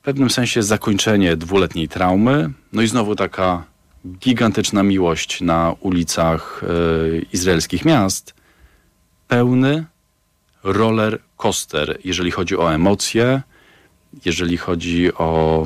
pewnym sensie zakończenie dwuletniej traumy. No i znowu taka gigantyczna miłość na ulicach izraelskich miast. Pełny roller coaster, jeżeli chodzi o emocje, jeżeli chodzi o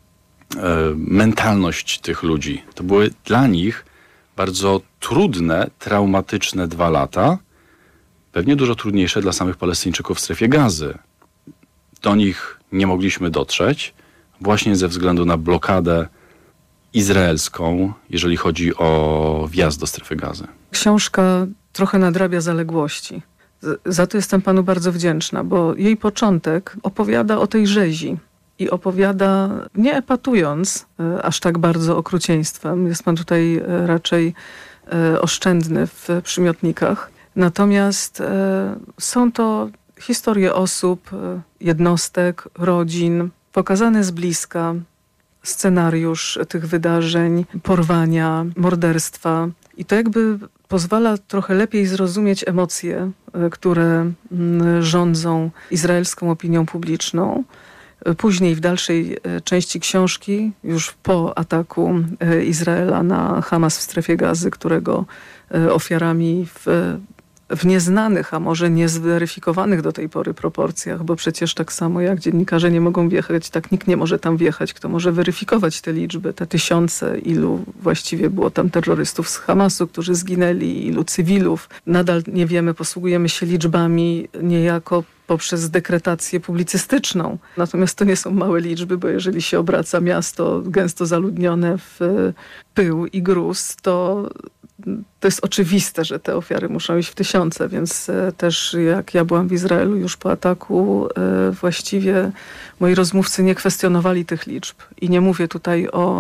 mentalność tych ludzi. To były dla nich bardzo trudne, traumatyczne 2 lata. Pewnie dużo trudniejsze dla samych Palestyńczyków w strefie Gazy. Do nich nie mogliśmy dotrzeć właśnie ze względu na blokadę izraelską, jeżeli chodzi o wjazd do strefy Gazy. Książka trochę nadrabia zaległości. Za to jestem panu bardzo wdzięczna, bo jej początek opowiada o tej rzezi i opowiada, nie epatując aż tak bardzo okrucieństwem. Jest pan tutaj raczej oszczędny w przymiotnikach. Natomiast są to historie osób, jednostek, rodzin, pokazane z bliska, scenariusz tych wydarzeń, porwania, morderstwa. I to jakby pozwala trochę lepiej zrozumieć emocje, które rządzą izraelską opinią publiczną. Później w dalszej części książki, już po ataku Izraela na Hamas w strefie Gazy, którego ofiarami w nieznanych, a może niezweryfikowanych do tej pory proporcjach, bo przecież tak samo jak dziennikarze nie mogą wjechać, tak nikt nie może tam wjechać, kto może weryfikować te liczby, te tysiące, ilu właściwie było tam terrorystów z Hamasu, którzy zginęli, ilu cywilów. Nadal nie wiemy, posługujemy się liczbami niejako poprzez dekretację publicystyczną. Natomiast to nie są małe liczby, bo jeżeli się obraca miasto gęsto zaludnione w pył i gruz, to jest oczywiste, że te ofiary muszą iść w tysiące, więc też jak ja byłam w Izraelu już po ataku, właściwie moi rozmówcy nie kwestionowali tych liczb. I nie mówię tutaj o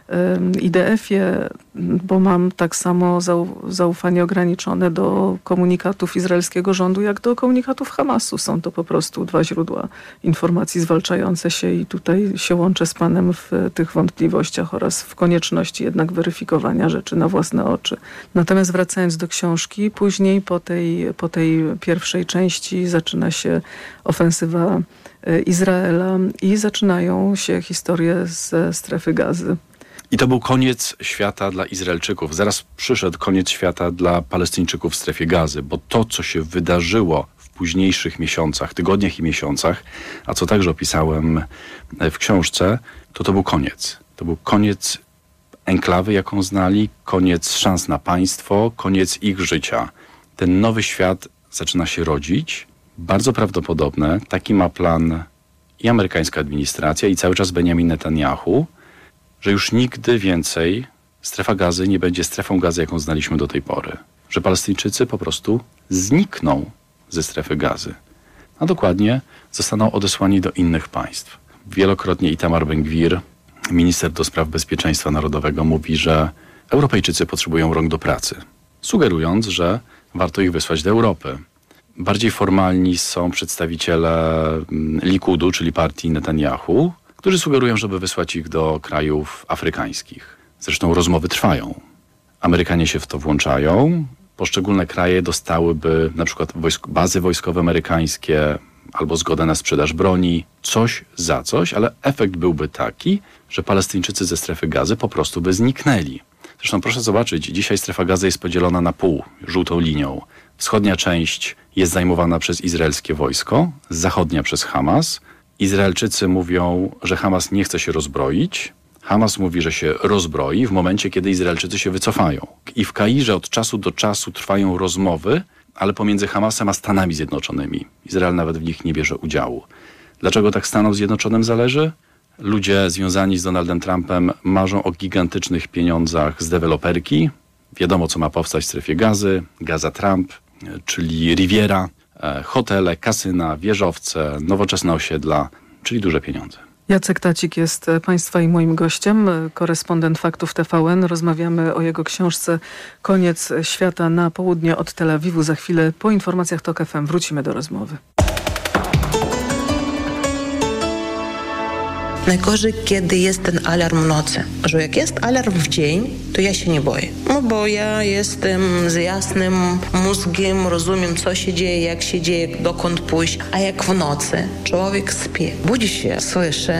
IDF-ie, bo mam tak samo zaufanie ograniczone do komunikatów izraelskiego rządu, jak do komunikatów Hamasu. Są to po prostu 2 źródła informacji zwalczające się i tutaj się łączę z panem w tych wątpliwościach oraz w konieczności jednak weryfikowania rzeczy na własne oczy. Natomiast wracając do książki, później po tej pierwszej części zaczyna się ofensywa Izraela i zaczynają się historie ze strefy Gazy. I to był koniec świata dla Izraelczyków. Zaraz przyszedł koniec świata dla Palestyńczyków w strefie Gazy, bo to, co się wydarzyło w późniejszych miesiącach, tygodniach i miesiącach, a co także opisałem w książce, to był koniec. To był koniec enklawy, jaką znali, koniec szans na państwo, koniec ich życia. Ten nowy świat zaczyna się rodzić. Bardzo prawdopodobne, taki ma plan i amerykańska administracja, i cały czas Benjamin Netanyahu, że już nigdy więcej strefa Gazy nie będzie strefą Gazy, jaką znaliśmy do tej pory. Że Palestyńczycy po prostu znikną ze strefy Gazy. A dokładnie zostaną odesłani do innych państw. Wielokrotnie Itamar Ben-Gvir, minister do spraw bezpieczeństwa narodowego, mówi, że Europejczycy potrzebują rąk do pracy, sugerując, że warto ich wysłać do Europy. Bardziej formalni są przedstawiciele Likudu, czyli partii Netanyahu, którzy sugerują, żeby wysłać ich do krajów afrykańskich. Zresztą rozmowy trwają. Amerykanie się w to włączają. Poszczególne kraje dostałyby na przykład bazy wojskowe amerykańskie albo zgodę na sprzedaż broni, coś za coś, ale efekt byłby taki, że Palestyńczycy ze strefy Gazy po prostu by zniknęli. Zresztą proszę zobaczyć, dzisiaj strefa Gazy jest podzielona na pół, żółtą linią. Wschodnia część jest zajmowana przez izraelskie wojsko, zachodnia przez Hamas. Izraelczycy mówią, że Hamas nie chce się rozbroić. Hamas mówi, że się rozbroi w momencie, kiedy Izraelczycy się wycofają. I w Kairze od czasu do czasu trwają rozmowy, ale pomiędzy Hamasem a Stanami Zjednoczonymi. Izrael nawet w nich nie bierze udziału. Dlaczego tak Stanom Zjednoczonym zależy? Ludzie związani z Donaldem Trumpem marzą o gigantycznych pieniądzach z deweloperki. Wiadomo, co ma powstać w strefie Gazy, Gaza Trump, czyli Riviera, hotele, kasyna, wieżowce, nowoczesne osiedla, czyli duże pieniądze. Jacek Tacik jest państwa i moim gościem, korespondent Faktów TVN. Rozmawiamy o jego książce Koniec świata na południe od Tel Awiwu. Za chwilę po informacjach TOK FM wrócimy do rozmowy. Najgorzej, kiedy jest ten alarm w nocy. Że jak jest alarm w dzień, to ja się nie boję. No bo ja jestem z jasnym mózgiem, rozumiem, co się dzieje, jak się dzieje, dokąd pójść. A jak w nocy człowiek śpi, budzi się, słyszy